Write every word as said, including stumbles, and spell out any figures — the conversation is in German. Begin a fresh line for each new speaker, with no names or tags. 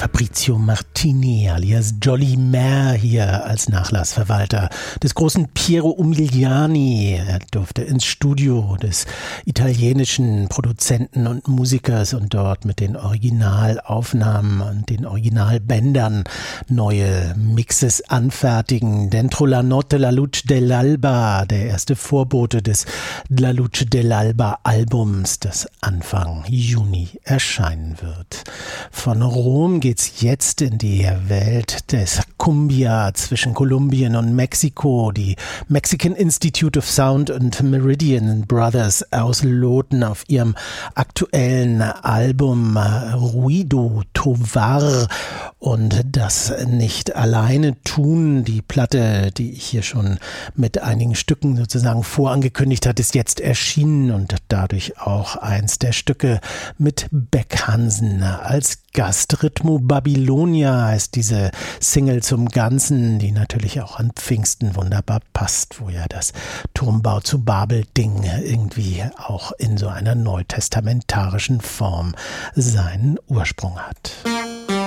Fabrizio Martini alias Jolly Mer hier als Nachlassverwalter des großen Piero Umiliani. Er durfte ins Studio des italienischen Produzenten und Musikers und dort mit den Originalaufnahmen und den Originalbändern neue Mixes anfertigen. Dentro la notte la luce dell'alba, der erste Vorbote des La Luce dell'alba Albums, das Anfang Juni erscheinen wird. Von Rom geht's jetzt in die Welt des Cumbia zwischen Kolumbien und Mexiko. Die Mexican Institute of Sound und Meridian Brothers ausloten auf ihrem aktuellen Album Ruido Tovar und das nicht alleine tun. Die Platte, die ich hier schon mit einigen Stücken sozusagen vorangekündigt hat, ist jetzt erschienen und dadurch auch eins der Stücke mit Beck Hansen als Gast. Ritmo Babylonia heißt diese Single zum Ganzen, die natürlich auch an Pfingsten wunderbar passt, wo ja das Turmbau zu Babel-Ding irgendwie auch in so einer neutestamentarischen Form seinen Ursprung hat.